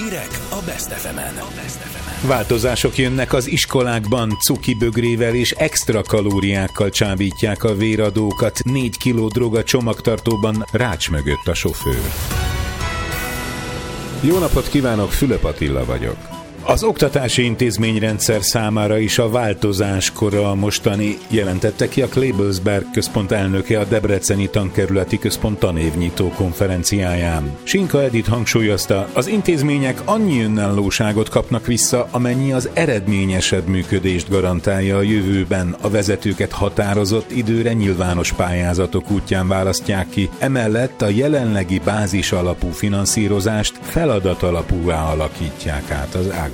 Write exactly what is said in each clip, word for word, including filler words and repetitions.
Hírek a Best ef emen. Változások jönnek az iskolákban, cuki bögrével és extra kalóriákkal csábítják a véradókat, négy kiló drog a csomagtartóban, rács mögött a sofőr. Jó napot kívánok, Fülöp Attila vagyok. Az oktatási intézményrendszer számára is a változás kora a mostani, jelentette ki a Klebersberg központ elnöke a Debreceni Tankerületi Központ tanévnyitó konferenciáján. Sinka Edith hangsúlyozta, az intézmények annyi önállóságot kapnak vissza, amennyi az eredményesebb működést garantálja a jövőben. A vezetőket határozott időre nyilvános pályázatok útján választják ki, emellett a jelenlegi bázis alapú finanszírozást feladat alapúvá alakítják át az ágazatban.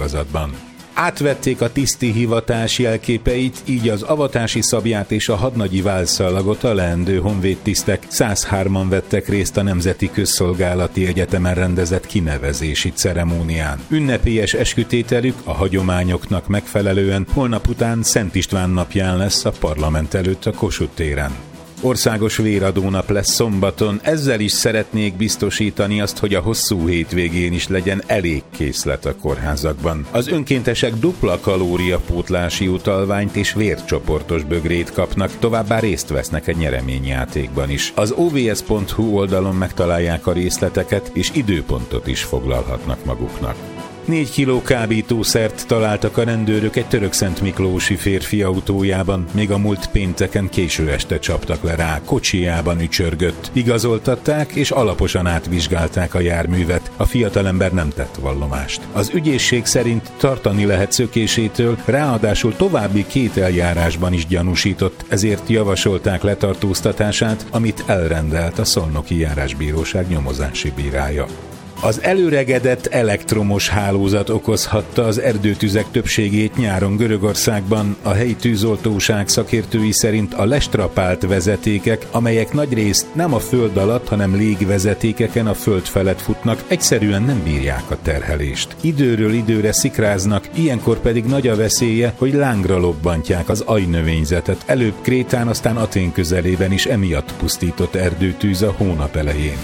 Átvették a tiszti hivatás jelképeit, így az avatási szabját és a hadnagyi válszallagot a leendő honvédtisztek. száz hárman vettek részt a Nemzeti Közszolgálati Egyetemen rendezett kinevezési ceremónián. Ünnepélyes eskütételük a hagyományoknak megfelelően holnap után Szent István napján lesz a parlament előtt a Kossuth téren. Országos véradónap lesz szombaton, ezzel is szeretnék biztosítani azt, hogy a hosszú hétvégén is legyen elég készlet a kórházakban. Az önkéntesek dupla kalóriapótlási utalványt és vércsoportos bögrét kapnak, továbbá részt vesznek egy nyereményjátékban is. Az o vé es pont hu oldalon megtalálják a részleteket, és időpontot is foglalhatnak maguknak. Négy kiló kábítószert találtak a rendőrök egy törökszentmiklósi férfi autójában, még a múlt pénteken késő este csaptak le rá, kocsijában ücsörgött. Igazoltatták és alaposan átvizsgálták a járművet, a fiatalember nem tett vallomást. Az ügyészség szerint tartani lehet szökésétől, ráadásul további két eljárásban is gyanúsított, ezért javasolták letartóztatását, amit elrendelt a Szolnoki Járásbíróság nyomozási bírája. Az előregedett elektromos hálózat okozhatta az erdőtüzek többségét nyáron Görögországban. A helyi tűzoltóság szakértői szerint a lestrapált vezetékek, amelyek nagyrészt nem a föld alatt, hanem légvezetékeken a föld felett futnak, egyszerűen nem bírják a terhelést. Időről időre szikráznak, ilyenkor pedig nagy a veszélye, hogy lángra lobbantják az ajnövényzetet. Előbb Krétán, aztán Atén közelében is emiatt pusztított erdőtűz a hónap elején.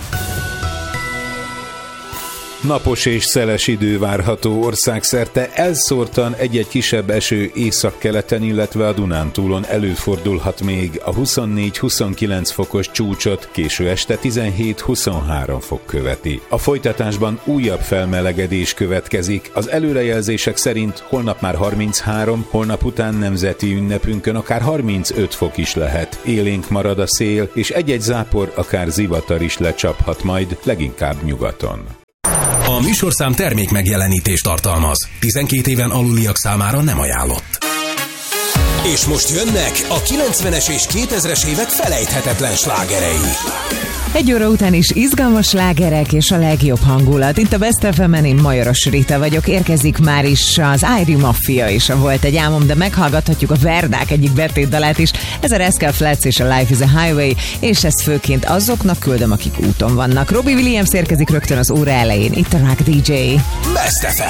Napos és szeles idő várható országszerte, elszórtan egy-egy kisebb eső északkeleten, illetve a Dunántúlon előfordulhat még. A huszonnégy-huszonkilenc fokos csúcsot késő este tizenhét-huszonhárom fok követi. A folytatásban újabb felmelegedés következik. Az előrejelzések szerint holnap már harminchárom, holnap után nemzeti ünnepünkön akár harmincöt fok is lehet. Élénk marad a szél, és egy-egy zápor, akár zivatar is lecsaphat majd, leginkább nyugaton. A műsorszám termék megjelenítést tartalmaz. tizenkét éven aluliak számára nem ajánlott. És most jönnek a kilencvenes és kétezres évek felejthetetlen slágerei. Egy óra után is izgalmas slágerek és a legjobb hangulat. Itt a Best ef emen, én Majoros Rita vagyok. Érkezik már is az Airy Mafia is, a Volt egy álmom, de meghallgathatjuk a Verdák egyik betétdalát is. Ez a Rascal Flatts és a Life is a Highway, és ezt főként azoknak küldöm, akik úton vannak. Robbie Williams érkezik rögtön az óra elején. Itt a Rock dé dzsé. Best ef em.